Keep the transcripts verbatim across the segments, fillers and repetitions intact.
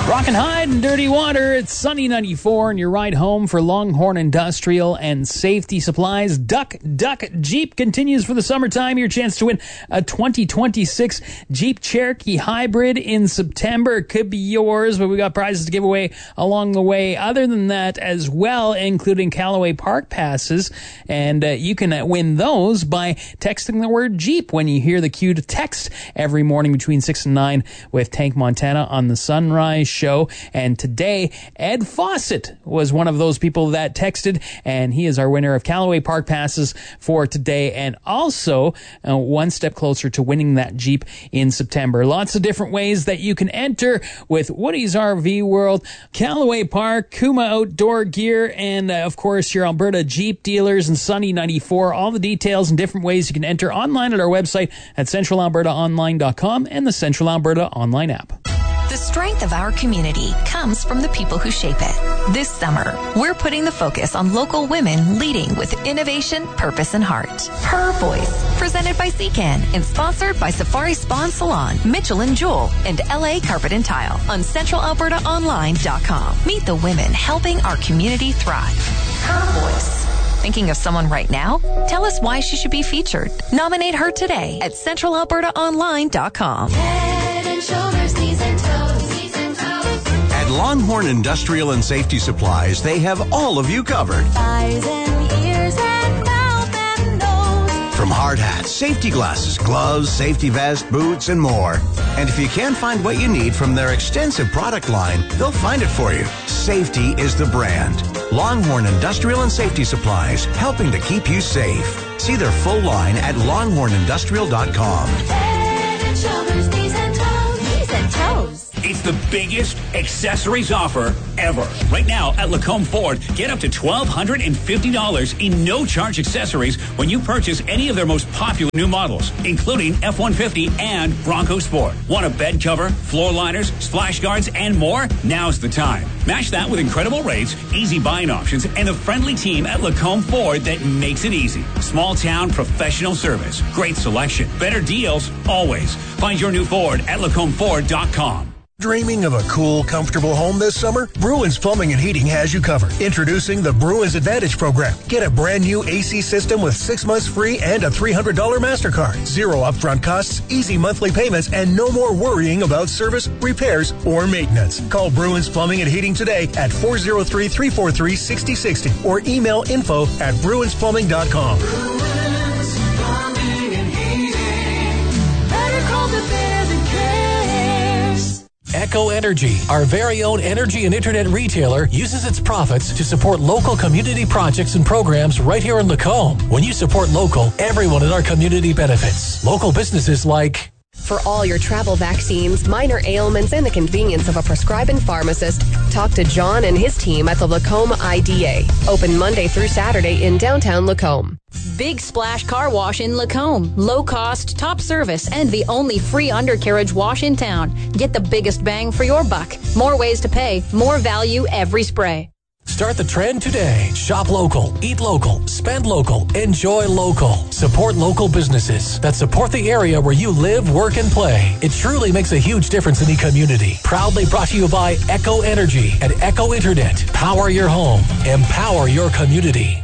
Rockin' Hyde and Dirty Water. It's Sunny ninety-four, and your ride home for Longhorn Industrial and Safety Supplies. Duck Duck Jeep continues for the summertime. Your chance to win a twenty twenty-six Jeep Cherokee Hybrid in September. It could be yours, but we got prizes to give away along the way. Other than that as well, including Callaway Park passes, and uh, you can uh, win those by texting the word Jeep when you hear the cue to text every morning between six and nine with Tank Montana on the Sunrise Show. And today, Ed Fawcett was one of those people that texted, and he is our winner of Callaway Park passes for today, and also uh, one step closer to winning that Jeep in September. Lots of different ways that you can enter with Woody's R V World, Callaway Park, Kuma Outdoor Gear, and uh, of course your Alberta Jeep dealers and Sunny ninety-four. All the details and different ways you can enter online at our website at central alberta online dot com and the Central Alberta Online app. The strength of our community comes from the people who shape it. This summer, we're putting the focus on local women leading with innovation, purpose, and heart. Her Voice, presented by C C A N and sponsored by Safari Spa and Salon, Mitchell and Jewel, and L A Carpet and Tile on central alberta online dot com. Meet the women helping our community thrive. Her Voice. Thinking of someone right now? Tell us why she should be featured. Nominate her today at central alberta online dot com. Head and shoulders, knees and toes, knees and toes. At Longhorn Industrial and Safety Supplies, they have all of you covered. Eyes and ears and mouth and nose. From hard hats, safety glasses, gloves, safety vest, boots, and more. And if you can't find what you need from their extensive product line, they'll find it for you. Safety is the brand. Longhorn Industrial and Safety Supplies, helping to keep you safe. See their full line at longhorn industrial dot com. Head and shoulders, knees and toes, knees and toes. It's the biggest accessories offer ever. Right now at Lacombe Ford, get up to twelve fifty dollars in no-charge accessories when you purchase any of their most popular new models, including F one fifty and Bronco Sport. Want a bed cover, floor liners, splash guards, and more? Now's the time. Match that with incredible rates, easy buying options, and a friendly team at Lacombe Ford that makes it easy. Small town professional service. Great selection. Better deals always. Find your new Ford at lacombe ford dot com. Dreaming of a cool, comfortable home this summer? Bruins Plumbing and Heating has you covered. Introducing the Bruins Advantage Program. Get a brand new A C system with six months free and a three hundred dollars MasterCard. Zero upfront costs, easy monthly payments, and no more worrying about service, repairs, or maintenance. Call Bruins Plumbing and Heating today at four oh three, three four three, six oh six oh or email info at bruins plumbing dot com. Bruins Plumbing and Heating. Better call the bear than cares. Echo Energy, our very own energy and internet retailer, uses its profits to support local community projects and programs right here in Lacombe. When you support local, everyone in our community benefits. Local businesses like... For all your travel vaccines, minor ailments, and the convenience of a prescribing pharmacist, talk to John and his team at the Lacombe I D A. Open Monday through Saturday in downtown Lacombe. Big Splash Car Wash in Lacombe. Low cost, top service, and the only free undercarriage wash in town. Get the biggest bang for your buck. More ways to pay, more value every spray. Start the trend today. Shop local, eat local, spend local, enjoy local. Support local businesses that support the area where you live, work, and play. It truly makes a huge difference in the community. Proudly brought to you by Echo Energy and Echo Internet. Power your home. Empower your community.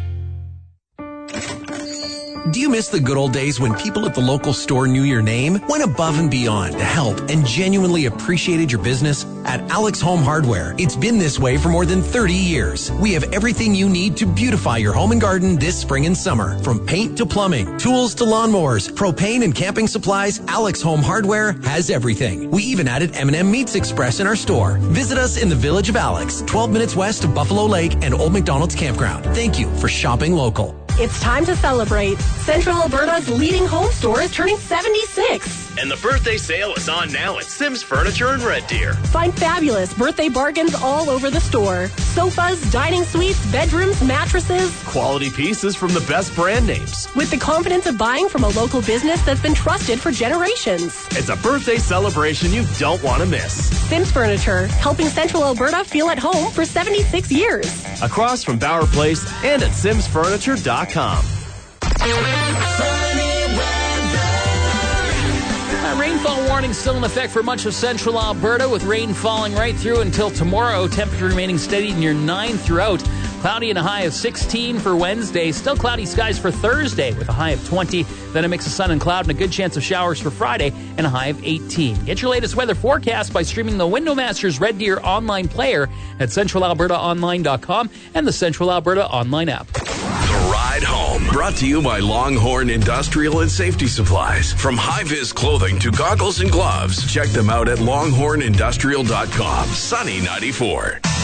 Do you miss the good old days when people at the local store knew your name, went above and beyond to help, and genuinely appreciated your business? At Alex Home Hardware, it's been this way for more than thirty years. We have everything you need to beautify your home and garden this spring and summer. From paint to plumbing, tools to lawnmowers, propane and camping supplies, Alex Home Hardware has everything. We even added M and M Meats Express in our store. Visit us in the Village of Alex, twelve minutes west of Buffalo Lake and Old McDonald's Campground. Thank you for shopping local. It's time to celebrate. Central Alberta's leading home store is turning seventy-six. And the birthday sale is on now at Sims Furniture in Red Deer. Find fabulous birthday bargains all over the store. Sofas, dining suites, bedrooms, mattresses. Quality pieces from the best brand names. With the confidence of buying from a local business that's been trusted for generations. It's a birthday celebration you don't want to miss. Sims Furniture, helping Central Alberta feel at home for seventy-six years. Across from Bauer Place and at sims furniture dot com. Uh, rain Rainfall warning still in effect for much of central Alberta, with rain falling right through until tomorrow. Temperature remaining steady near nine throughout. Cloudy and a high of sixteen for Wednesday. Still cloudy skies for Thursday with a high of twenty. Then a mix of sun and cloud and a good chance of showers for Friday and a high of eighteen. Get your latest weather forecast by streaming the Windowmasters Red Deer online player at central alberta online dot com and the Central Alberta online app. The Ride Home, brought to you by Longhorn Industrial and Safety Supplies. From high-vis clothing to goggles and gloves, check them out at longhorn industrial dot com. Sunny ninety-four.